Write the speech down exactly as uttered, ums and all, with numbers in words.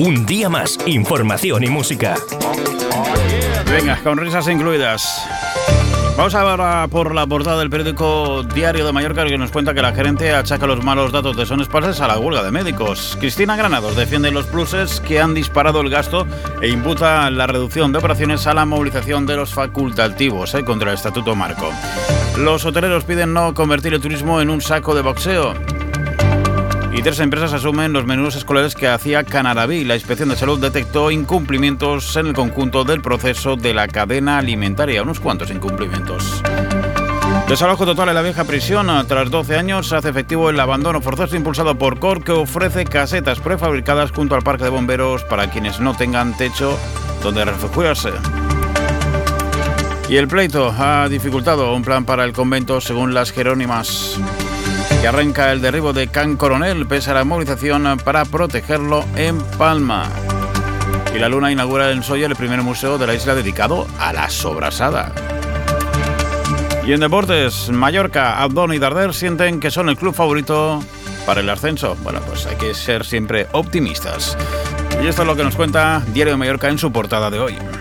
Un día más, información y música. Venga, con risas incluidas. Vamos ahora por la portada del periódico Diario de Mallorca, que nos cuenta que la gerente achaca los malos datos de Son Esparces a la huelga de médicos. Cristina Granados defiende los pluses que han disparado el gasto e imputa la reducción de operaciones a la movilización de los facultativos eh, contra el Estatuto Marco. Los hoteleros piden no convertir el turismo en un saco de boxeo. Y tres empresas asumen los menús escolares que hacía Canaraví. La Inspección de Salud detectó incumplimientos en el conjunto del proceso de la cadena alimentaria. Unos cuantos incumplimientos. Desalojo total en la vieja prisión. Tras doce años se hace efectivo el abandono forzoso impulsado por C O R, que ofrece casetas prefabricadas junto al parque de bomberos para quienes no tengan techo donde refugiarse. Y el pleito ha dificultado un plan para el convento según las Jerónimas, que arranca el derribo de Can Coronel pese a la movilización para protegerlo en Palma. Y la Luna inaugura en Sóller el primer museo de la isla dedicado a la sobrasada. Y en deportes, Mallorca, Abdón y Darder sienten que son el club favorito para el ascenso. Bueno, pues hay que ser siempre optimistas. Y esto es lo que nos cuenta Diario de Mallorca en su portada de hoy.